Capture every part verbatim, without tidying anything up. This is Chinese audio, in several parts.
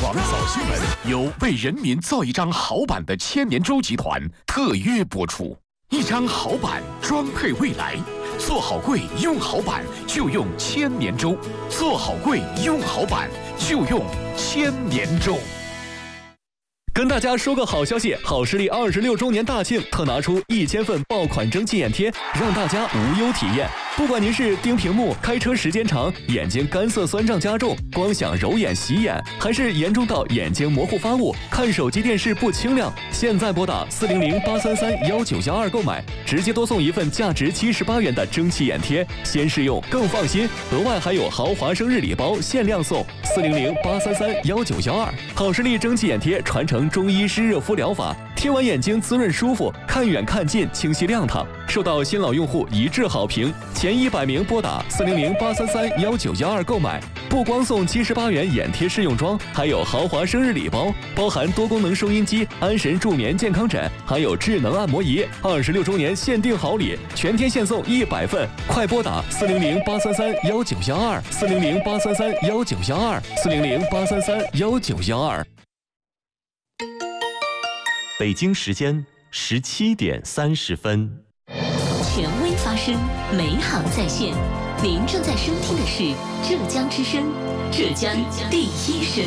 王早新闻由为人民造一张好版的千年舟集团特约播出。一张好版装配未来，做好柜用好版就用千年舟，做好柜用好版就用千年舟。 跟大家说个好消息，好视力二十六周年大庆特拿出一千份爆款蒸汽眼贴，让大家无忧体验。不管您是盯屏幕、开车时间长、眼睛干涩酸胀加重、光想揉眼洗眼，还是严重到眼睛模糊发雾、看手机电视不清亮，现在拨打四零零八三三幺九幺二购买，直接多送一份价值七十八元的蒸汽眼贴，先试用更放心。额外还有豪华生日礼包限量送，四零零八三三幺九幺二。好视力蒸汽眼贴传承中医湿热敷疗法，贴完眼睛滋润舒服，看远看近清晰亮堂，受到新老用户一致好评。前一百名拨打四零零八三三幺九幺二购买，不光送七十八元眼贴试用装，还有豪华生日礼包，包含多功能收音机、安神助眠健康枕，还有智能按摩仪。二十六周年限定好礼，全天限送一百份，快拨打四零零八三三幺九幺二，四零零八三三幺九幺二，四零零八三三幺九幺二。 北京时间十七点三十分。 权威发声，美好在线。您正在收听的是浙江之声，浙江第一声。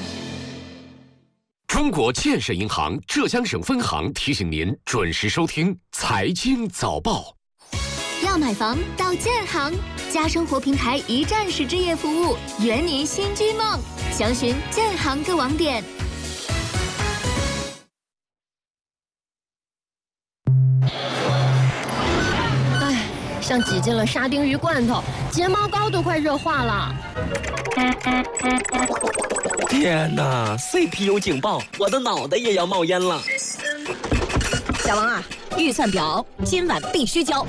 中国建设银行浙江省分行提醒您准时收听财经早报。 要买房到建行，家生活平台一站式置业服务，圆您新居梦。详询建行各网点。 像挤进了沙丁鱼罐头，睫毛膏都快热化了。 天哪 ，C P U 警报，我的脑袋也要冒烟了。 小王啊，预算表今晚必须交。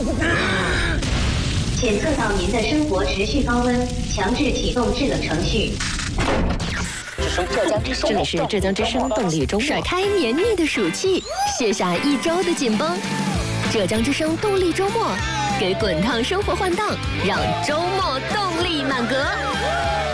检测到您的生活持续高温，强制启动制冷程序。 浙江之声，这里是浙江之声动力周末，甩开黏腻的暑气，卸下一周的紧绷。浙江之声动力周末，给滚烫生活换挡，让周末动力满格。